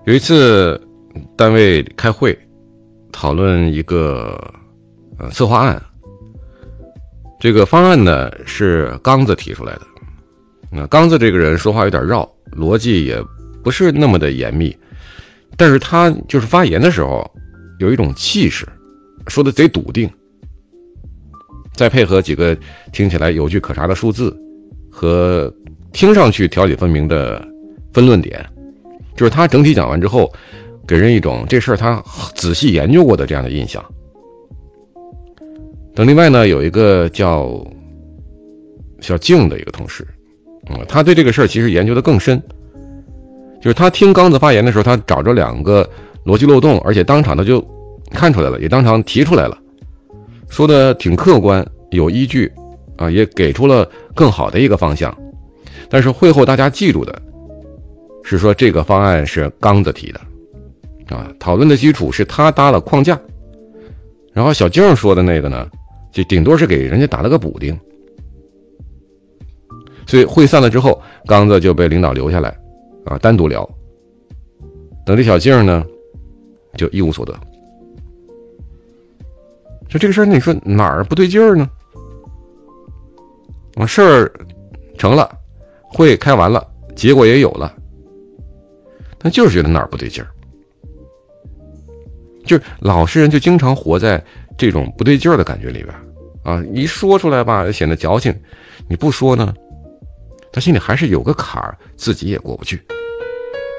有一次单位开会讨论一个策划案，这个方案呢是刚子提出来的。刚子这个人说话有点绕，逻辑也不是那么的严密，但是他就是发言的时候有一种气势，说的贼笃定，再配合几个听起来有据可查的数字和听上去条理分明的分论点，就是他整体讲完之后给人一种这事儿他仔细研究过的这样的印象。等另外呢有一个叫小静的一个同事，他对这个事儿其实研究的更深，就是他听刚子发言的时候，他找着两个逻辑漏洞，而且当场他就看出来了，也当场提出来了，说的挺客观有依据也给出了更好的一个方向。但是会后大家记住的是说这个方案是刚子提的讨论的基础是他搭了框架，然后小静说的那个呢就顶多是给人家打了个补丁。所以会散了之后，刚子就被领导留下来单独聊，等这小静呢就一无所得。就这个事儿，你说哪儿不对劲儿呢？事儿成了，会开完了，结果也有了，但就是觉得哪儿不对劲儿。就是老实人就经常活在这种不对劲儿的感觉里边一说出来吧显得矫情，你不说呢他心里还是有个坎儿，自己也过不去。